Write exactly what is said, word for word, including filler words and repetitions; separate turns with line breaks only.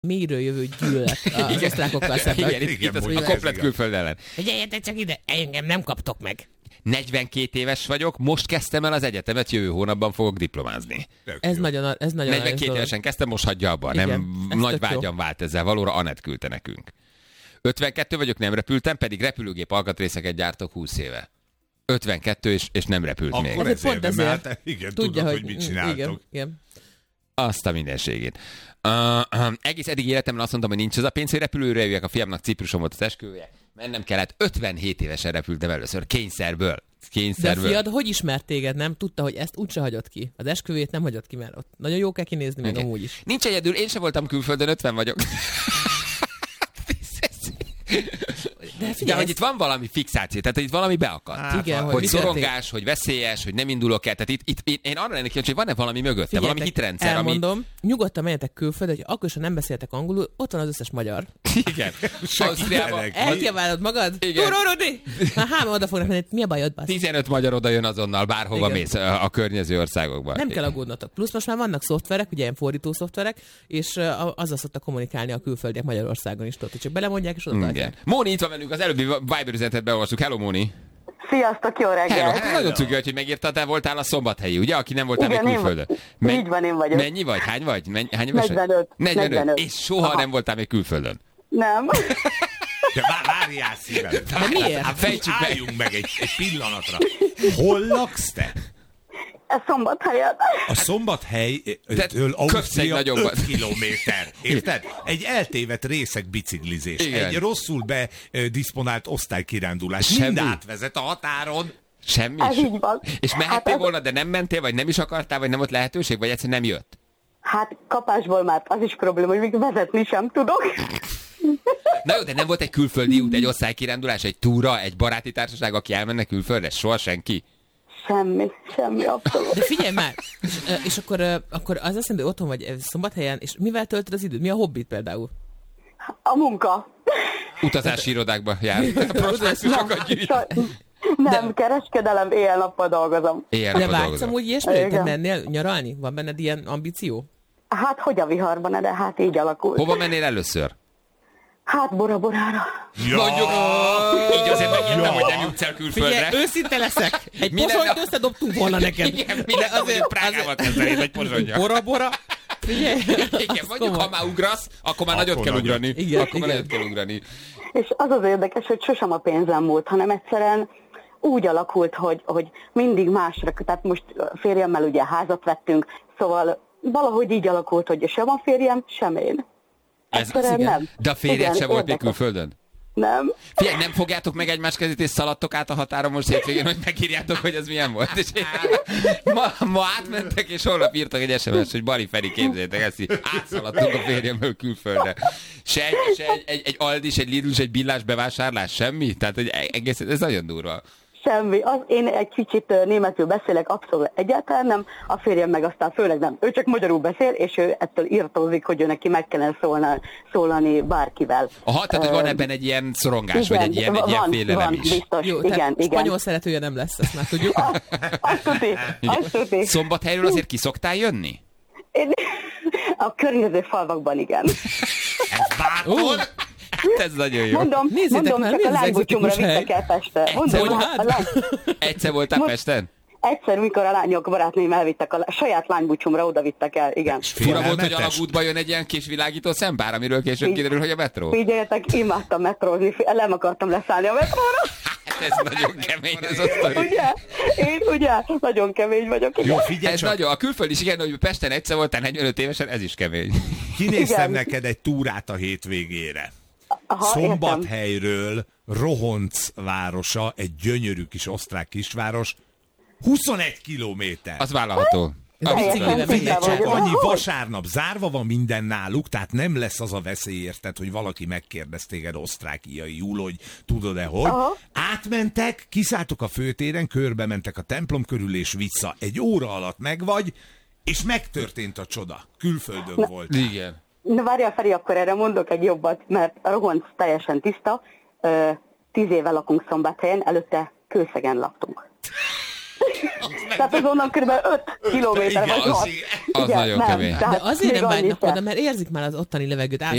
mélyről jövő gyűlölet az osztrákokkal szemben.
Igen, igen, itt az, a komplet külföld ellen.
Gyerjetek csak ide, engem nem kaptok meg.
negyvenkét éves vagyok, most kezdtem el az egyetemet, jövő hónapban fogok diplomázni.
Ez nagyon, ez nagyon
negyvenkét évesen kezdtem, most hagyja abba. Igen, nem nagy vágyam vált ezzel, valóra Anett küldte nekünk. ötvenkettő vagyok, nem repültem, pedig repülőgép alkatrészeket gyártok húsz éve. ötvenkettő és, és nem repült
akkor
még.
Akkor ezért, ezért mert hát, igen, tudja, tudod, hogy, hogy mit csináltok.
Igen, igen.
Azt a mindenségét. Uh, uh, egész eddig életemben azt mondtam, hogy nincs az a pénz, hogy repülőre jöjjek, a fiamnak Cipruson volt az esküvője. Mennem kellett, ötvenhét évesen repültem először, kényszerből. Kényszerből.
De a fiad hogy ismert téged, nem? Tudta, hogy ezt úgyse hagyott ki. Az esküvét nem hagyott ki, mert ott nagyon jó kell kinézni, meg okay. amúgy is.
Nincs egyedül, én sem voltam külföldön, ötven vagyok. De figyelj, hogy itt van valami fixáció, tehát itt valami beakadt.
Hát, igen,
hogy,
hogy
szorongás, hogy veszélyes, hogy nem indulok el. Tehát itt, itt én arra lennék kíváncsi, hogy van-e valami mögötte, figyeljetek, valami hitrendszer.
Elmondom,
ami...
nyugodtan menjetek külföldre, hogy akkor sem nem beszéltek angolul, ott van az összes magyar.
Igen. Ausztriában.
Elkiabálod magad? Turorodi! Már háma oda fognak menni, mi a bajod, basz?
tizenöt magyar oda jön azonnal, bárhova igen. mész a, a környező országokban.
Nem kell aggódnotok. Plusz most már vannak szoftverek, ugye ilyen fordító szoftverek, és azzal szoktak kommunikálni a külföldiek Magyarországon is, tudod, hogy csak belemondják, és oda tartják.
Móni itt van velünk, az előbbi Viber üzenetet beolvassuk. Hello, Móni!
Sziasztok, jó reggelt!
Hello, hát nagyon cuki, hogy megírtad, te voltál a Szombathelyi, ugye? Aki nem voltál
igen,
még külföldön.
Men- így van, én vagyok.
Mennyi vagy? Hány vagy? Menny- hány éves
negyvenöt.
negyvenöt.
negyvenöt.
És soha Aha. nem voltál még külföldön.
Nem.
De várjál szívem.
De miért?
Hát fejtsük meg. Álljunk meg egy, egy pillanatra. Hol laksz te?
Ez Szombathelyen.
A Szombathelytől Ausztria öt kilométer. Érted? Egy eltévedt részek biciklizés. Igen. Egy rosszul bedisponált osztálykirándulás. Mind átvezet a határon.
Semmi.
Ez így van.
És mehettél hát volna, de nem mentél, vagy nem is akartál, vagy nem volt lehetőség, vagy egyszerűen nem jött?
Hát kapásból már az is probléma, hogy még vezetni sem tudok.
Na jó, de nem volt egy külföldi út, egy osztálykirándulás, egy túra, egy baráti társaság, aki elmenne külföldre? Soha senki?
Semmi, semmi, abszolút.
De figyelj már, és, és akkor, akkor az azt jelenti, hogy otthon vagy Szombathelyen, és mivel töltöd az időt? Mi a hobbit például?
A munka.
Utazási irodákba jár.
Prospektusokat gyűjt. Nem, de... kereskedelem, éjjel-nappal dolgozom.
De vágysz amúgy ilyesmire? Te mennél nyaralni? Van benned ilyen ambíció?
Hát, hogy a viharban, de hát így alakult.
Hova mennél először?
Hát Bora-Borára.
Ja. Mondjuk, így azért megértem, ja. hogy nem jutsz el külföldre.
Figyelj, őszinte leszek. Egy posonyt összedobtunk volna neked.
Igen, minden azért Prágával kezdenéd egy posonyja.
Bora-Bora. Figyelj.
Igen, mondjuk, ha már ugrasz, akkor már akkor nagyot kell ugrani. Igen, akkor igen. már nagyot kell ugrani.
És az az érdekes, hogy sosem a pénzem múlt, hanem egyszerűen úgy alakult, hogy, hogy mindig másra, tehát most férjemmel ugye házat vettünk, szóval valahogy így alakult, hogy sem a férjem, sem én. Egyszerűen nem.
De a férjed sem volt még külföldön?
Nem.
Figyelj, nem fogjátok meg egymás kezét és szaladtok át a határon most hétvégén, hogy megírjátok, hogy ez milyen volt. És ma, ma átmentek, és holnap írtak egy es em es, hogy Bali Feri, képzeljétek ezt, így átszaladtunk a férjemmel külföldre. Se egy, se egy, egy, egy Aldis, egy Lidl, egy Billás bevásárlás, semmi? Tehát hogy egész, ez nagyon durva.
Semmi. Az, én egy kicsit németül beszélek, abszolút egyáltalán nem, a férjem meg aztán főleg nem. Ő csak magyarul beszél, és ő ettől írtózik, hogy ő neki meg kellene szólna, szólani bárkivel.
Aha, tehát hogy van ebben egy ilyen szorongás, igen, vagy egy ilyen,
van,
egy ilyen félelem
van,
is.
Biztos.
Jó,
igen, igen.
Spanyol szeretője nem lesz, ezt már tudjuk.
Azt tudni, azt tudni.
Szombathelyről azért ki szoktál jönni?
Én, a környező falvakban igen.
Ez bátor?
Hát ez nagyon jó.
Mondom,
Nézzétek
mondom
már,
csak a
mi
lánybúcsomra vittek el Pestre.
Egyszer,
Mondom,
hát,
lány...
Egyszer voltál
Most...
Pesten?
Egyszer, mikor a lányok, barátnőim elvittek, a saját lánybúcsomra oda vittek el, igen.
Fura volt, hogy alagútba jön egy ilyen kis világító szembár, amiről később Figy- kiderül, hogy a metró.
Figyeljetek, imádtam metrózni, nem akartam leszállni a metróra.
Hát ez nagyon kemény, ez a sztori.
Ugye? Én ugye? Nagyon kemény vagyok. Igen.
Jó, figyelj
ez
csak.
nagyon, a külföld is igen, hogy Pesten egyszer voltál negyvenöt évesen, ez is kemény.
Kinéztem igen. neked egy túrát a hétvégére. Aha, Szombathelyről Rohonc városa, egy gyönyörű kis osztrák kisváros, huszonegy kilométer.
Az vállalható.
Figyelj csak, annyi vasárnap zárva van minden náluk, tehát nem lesz az a veszély, érted, hogy valaki megkérdez téged osztrákiaiul, hogy tudod-e hogy. Aha. Átmentek, kiszálltok a főtéren, körbe mentek a templom körül és vissza. Egy óra alatt megvagy, és megtörtént a csoda. Külföldön Na. volt.
Igen.
Na várjál, Feri, akkor erre mondok egy jobbat, mert a Rohonc teljesen tiszta. Tíz éve lakunk Szombathelyen, előtte Kőszegen laktunk. Tehát az onnan kb. öt kilométer vagy hat.
Az
Igen,
nagyon
nem,
kemény.
De
tehát
azért
még
nem
annyi
vágynak
sem.
oda, mert érzik már az ottani levegőt,